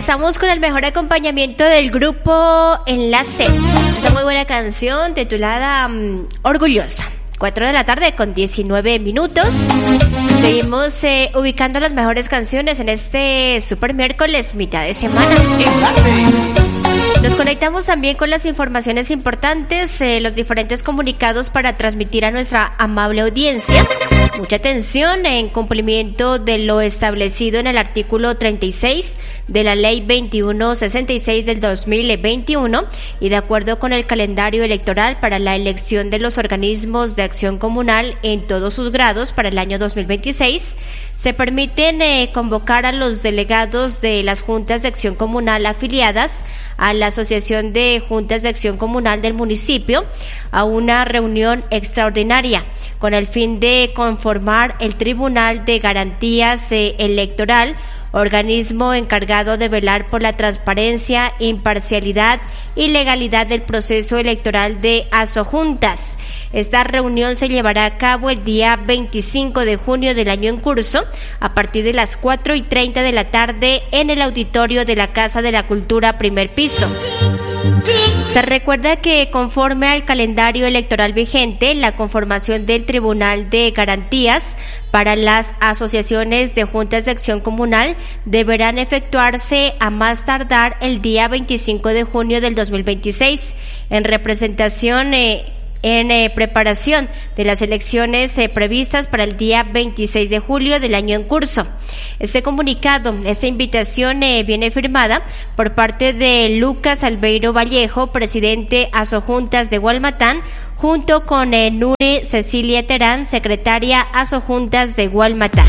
Estamos con el mejor acompañamiento del grupo Enlace. Esa muy buena canción titulada Orgullosa. 4 de la tarde con 19 minutos. Seguimos ubicando las mejores canciones en este super miércoles, mitad de semana. Nos conectamos también con las informaciones importantes, los diferentes comunicados para transmitir a nuestra amable audiencia. Mucha atención en cumplimiento de lo establecido en el artículo 36 de la Ley 2166 del 2021 y de acuerdo con el calendario electoral para la elección de los organismos de acción comunal en todos sus grados para el año 2026, se permiten convocar a los delegados de las juntas de acción comunal afiliadas a la Asociación de Juntas de Acción Comunal del municipio a una reunión extraordinaria con el fin de conformar el Tribunal de Garantías Electoral, organismo encargado de velar por la transparencia, imparcialidad y legalidad del proceso electoral de asojuntas. Esta reunión se llevará a cabo el día 25 de junio del año en curso, a partir de las 4:30 de la tarde en el auditorio de la Casa de la Cultura, primer piso. Se recuerda que conforme al calendario electoral vigente, la conformación del Tribunal de Garantías para las asociaciones de juntas de acción comunal deberán efectuarse a más tardar el día 25 de junio del 2026, en representación en preparación de las elecciones previstas para el día 26 de julio del año en curso. Este comunicado, esta invitación viene firmada por parte de Lucas Albeiro Vallejo, presidente Asojuntas de Gualmatán, junto con Nuri Cecilia Terán, secretaria Asojuntas de Gualmatán.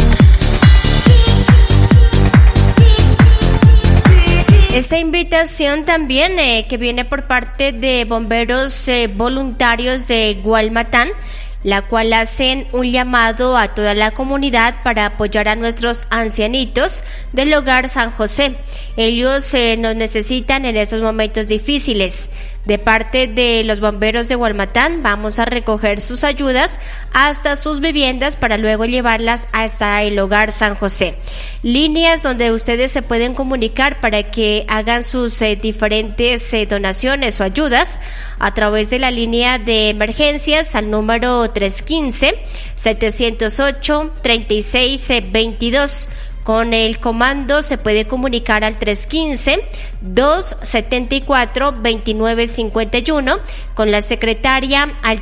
Esta invitación también que viene por parte de bomberos voluntarios de Gualmatán, la cual hacen un llamado a toda la comunidad para apoyar a nuestros ancianitos del Hogar San José. Ellos nos necesitan en estos momentos difíciles. De parte de los bomberos de Gualmatán, vamos a recoger sus ayudas hasta sus viviendas para luego llevarlas hasta el Hogar San José. Líneas donde ustedes se pueden comunicar para que hagan sus diferentes donaciones o ayudas a través de la línea de emergencias al número 315-708-3622. Con el comando se puede comunicar al 315-274-2951, con la secretaria al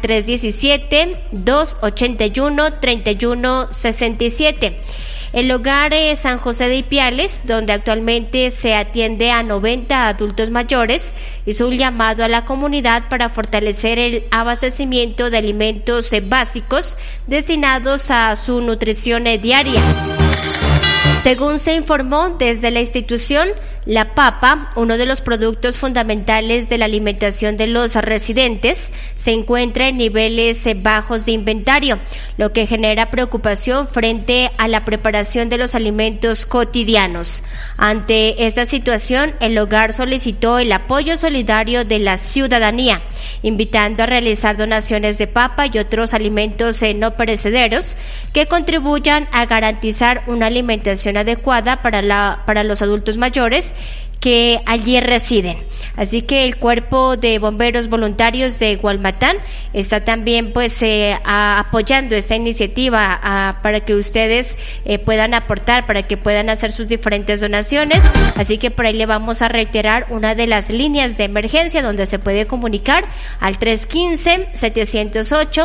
317-281-3167. El Hogar San José de Ipiales, donde actualmente se atiende a 90 adultos mayores, hizo un llamado a la comunidad para fortalecer el abastecimiento de alimentos básicos destinados a su nutrición diaria. Según se informó desde la institución, la papa, uno de los productos fundamentales de la alimentación de los residentes, se encuentra en niveles bajos de inventario, lo que genera preocupación frente a la preparación de los alimentos cotidianos. Ante esta situación, el hogar solicitó el apoyo solidario de la ciudadanía, invitando a realizar donaciones de papa y otros alimentos no perecederos que contribuyan a garantizar una alimentación adecuada para los adultos mayores que allí residen. Así que el Cuerpo de Bomberos Voluntarios de Gualmatán está también apoyando esta iniciativa para que ustedes puedan aportar, para que puedan hacer sus diferentes donaciones. Así que por ahí le vamos a reiterar una de las líneas de emergencia donde se puede comunicar al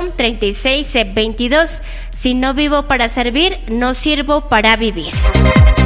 315-708-3622. Si no vivo para servir, no sirvo para vivir.